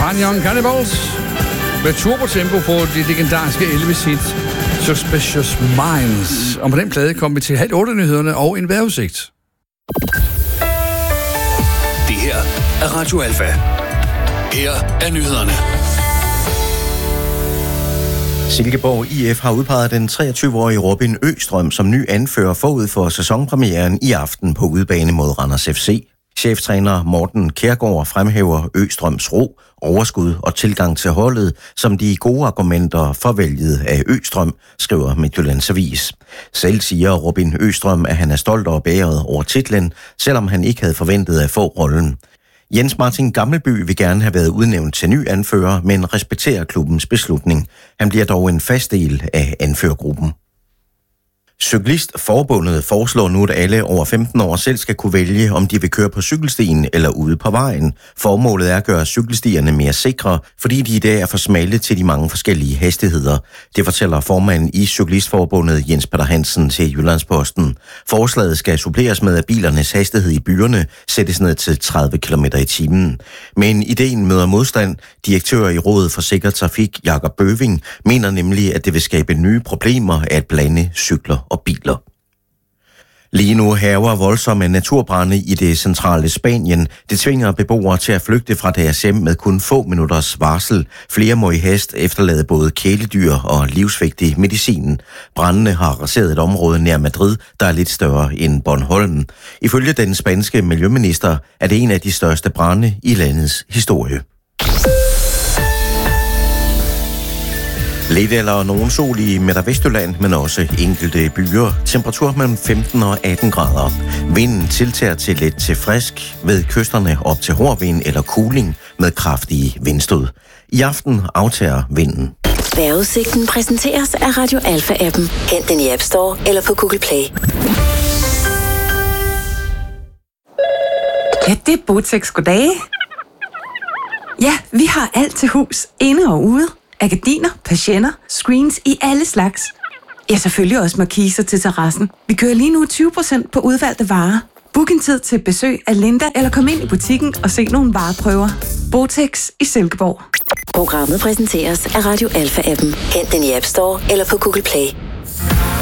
Fine Young Cannibals med turbotempo på det legendariske Elvis-hit Suspicious Minds. Og på den plade kom vi til 7:30-nyhederne og en vejrudsigt. Det her er Radio Alfa. Her er nyhederne. Silkeborg IF har udpeget den 23-årige Robin Østrøm som ny anfører forud for sæsonpremieren i aften på udebane mod Randers FC. Cheftræner Morten Kjærgaard fremhæver Østrøms ro, overskud og tilgang til holdet som de gode argumenter for valget af Østrøm, skriver Midtjyllands Avis. Selv siger Robin Østrøm, at han er stolt og bæret over titlen, selvom han ikke havde forventet at få rollen. Jens Martin Gammelby vil gerne have været udnævnt til ny anfører, men respekterer klubbens beslutning. Han bliver dog en fast del af anførergruppen. Cyklistforbundet foreslår nu, at alle over 15 år selv skal kunne vælge, om de vil køre på cykelstien eller ude på vejen. Formålet er at gøre cykelstierne mere sikre, fordi de i dag er for smalle til de mange forskellige hastigheder. Det fortæller formanden i Cyklistforbundet Jens Peter Hansen til Jyllandsposten. Forslaget skal suppleres med, at bilernes hastighed i byerne sættes ned til 30 km i timen. Men ideen møder modstand. Direktør i Rådet for Sikker Trafik, Jakob Bøving, mener nemlig, at det vil skabe nye problemer at blande cykler og biler. Lige nu hærger voldsomme naturbrande i det centrale Spanien. Det tvinger beboere til at flygte fra deres hjem med kun få minutters varsel. Flere må i hast efterlade både kæledyr og livsvigtig medicin. Brandene har raseret et område nær Madrid, der er lidt større end Bornholm. Ifølge den spanske miljøminister er det en af de største brande i landets historie. Lidt eller nogen sol i Midt- og Vestjylland, men også enkelte byer. Temperatur mellem 15 og 18 grader. Vinden tiltager til let til frisk, ved kysterne op til hård vind eller kuling med kraftige vindstød. I aften aftager vinden. Vejrudsigten præsenteres af Radio Alfa-appen. Hent den i App Store eller på Google Play. Ja, det er Botex. Goddag. Ja, vi har alt til hus, inde og ude. Gardiner, persienner, screens i alle slags. Ja, selvfølgelig også markiser til terrassen. Vi kører lige nu 20% på udvalgte varer. Book en tid til besøg af Linda, eller kom ind i butikken og se nogle vareprøver. Botex i Silkeborg. Programmet præsenteres af Radio Alfa-appen. Hent den i App Store eller på Google Play.